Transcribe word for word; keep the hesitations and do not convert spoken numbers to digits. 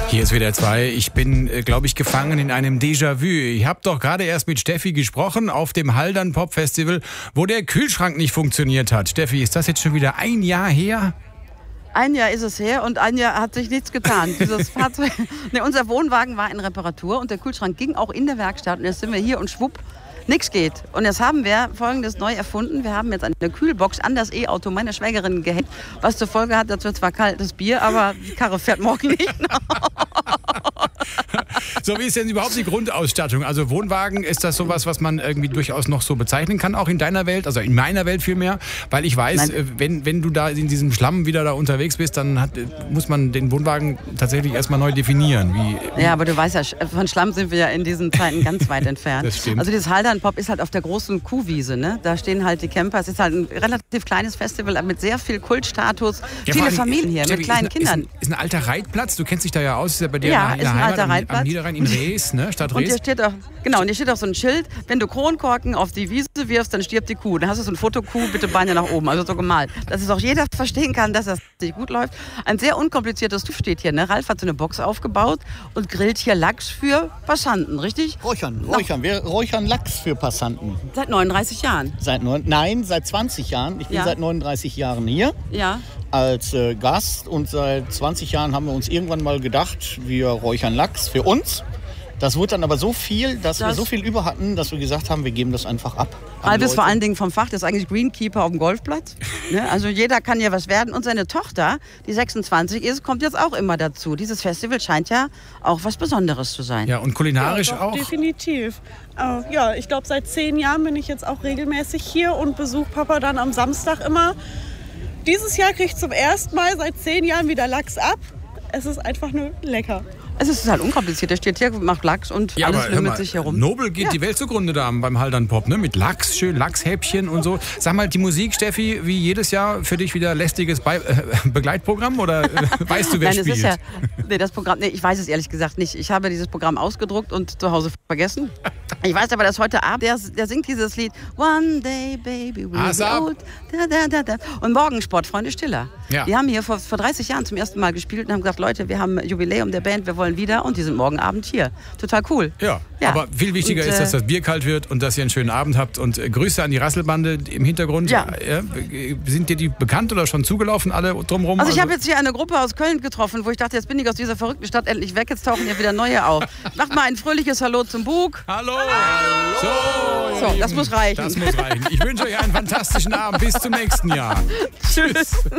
Hier ist W D R zwei. Ich bin, äh, glaube ich, gefangen in einem Déjà-vu. Ich habe doch gerade erst mit Steffi gesprochen auf dem Haldern Pop Festival, wo der Kühlschrank nicht funktioniert hat. Steffi, ist das jetzt schon wieder ein Jahr her? Ein Jahr ist es her und ein Jahr hat sich nichts getan. Dieses Fahrzeug, ne, unser Wohnwagen war in Reparatur und der Kühlschrank ging auch in der Werkstatt. Und jetzt sind wir hier und schwupp, nichts geht. Und jetzt haben wir Folgendes neu erfunden. Wir haben jetzt eine Kühlbox an das E-Auto meiner Schwägerin gehängt, was zur Folge hat, das wird zwar kaltes Bier, aber die Karre fährt morgen nicht. So, wie ist denn überhaupt die Grundausstattung? Also Wohnwagen, ist das sowas, was man irgendwie durchaus noch so bezeichnen kann, auch in deiner Welt, also in meiner Welt vielmehr? Weil ich weiß, Nein. wenn, wenn du da in diesem Schlamm wieder da unterwegs bist, dann hat, muss man den Wohnwagen tatsächlich erstmal neu definieren. Wie, ja, aber du weißt ja, von Schlamm sind wir ja in diesen Zeiten ganz weit entfernt. Das stimmt. Also dieses Haldern Pop ist halt auf der großen Kuhwiese, ne? Da stehen halt die Camper. Es ist halt ein relativ kleines Festival, aber mit sehr viel Kultstatus. Ja, viele Familien hier, Steffi, mit kleinen ist ein, Kindern. Ist ein, ist ein alter Reitplatz, du kennst dich da ja aus, ist ja bei dir ja, in der ist ein Heimat, alter am, Reitplatz. am Niederrhein in Rees, ne? Stadt Rees. Und hier steht auch, genau, und hier steht auch so ein Schild, wenn du Kronkorken auf die Wiese wirfst, dann stirbt die Kuh. Dann hast du so ein Fotokuh, bitte Beine nach oben, also so gemalt. Dass es auch jeder verstehen kann, dass das nicht gut läuft. Ein sehr unkompliziertes Tuch steht hier, ne? Ralf hat so eine Box aufgebaut und grillt hier Lachs für Passanten, richtig? Räuchern, räuchern. Wir räuchern Lachs für Passanten. Seit neununddreißig Jahren? Seit neun, nein, seit zwanzig Jahren. Ich bin ja. seit neununddreißig Jahren hier. Ja. Als äh, Gast und seit zwanzig Jahren haben wir uns irgendwann mal gedacht, wir räuchern Lachs für uns. Das wurde dann aber so viel, dass das wir so viel über hatten, dass wir gesagt haben, wir geben das einfach ab. Ralf ist vor allen Dingen vom Fach, das ist eigentlich Greenkeeper auf dem Golfplatz. Ne? Also jeder kann ja was werden. Und seine Tochter, die sechsundzwanzig ist, kommt jetzt auch immer dazu. Dieses Festival scheint ja auch was Besonderes zu sein. Ja, und kulinarisch ja, doch, auch? Definitiv. Äh, ja, ich glaube, seit zehn Jahren bin ich jetzt auch regelmäßig hier und besuche Papa dann am Samstag immer. Dieses Jahr kriege ich zum ersten Mal seit zehn Jahren wieder Lachs ab. Es ist einfach nur lecker. Es ist halt unkompliziert. Der steht hier, macht Lachs und ja, alles lümmelt mal, sich herum. Nobel geht ja. die Welt zugrunde da beim Haldern Pop, ne? Mit Lachs, schön Lachshäppchen und so. Sag mal, die Musik, Steffi, wie jedes Jahr für dich wieder lästiges Be- äh, Begleitprogramm oder äh, weißt du, wer Nein, spielt? Es ist ja, nee, das Programm, nee, ich weiß es ehrlich gesagt nicht. Ich habe dieses Programm ausgedruckt und zu Hause vergessen. Ich weiß aber, dass heute Abend, der, der singt dieses Lied One Day Baby We'll Be Old. Da, da, da, da. Und morgen Sportfreunde Stiller. Ja. Die haben hier vor, vor dreißig Jahren zum ersten Mal gespielt und haben gesagt, Leute, wir haben Jubiläum der Band, wir wollen wieder. Und die sind morgen Abend hier. Total cool. Ja, ja. Aber viel wichtiger und, ist, dass das Bier kalt wird und dass ihr einen schönen Abend habt. Und äh, Grüße an die Rasselbande im Hintergrund. Ja. Ja, sind dir die bekannt oder schon zugelaufen, alle drumherum? Also ich habe jetzt hier eine Gruppe aus Köln getroffen, wo ich dachte, jetzt bin ich aus dieser verrückten Stadt endlich weg. Jetzt tauchen hier wieder neue auf. Macht mal ein fröhliches Hallo zum Bug. Hallo. Hallo. So, so das muss reichen. Das muss reichen. Ich wünsche euch einen fantastischen Abend. Bis zum nächsten Jahr. Tschüss.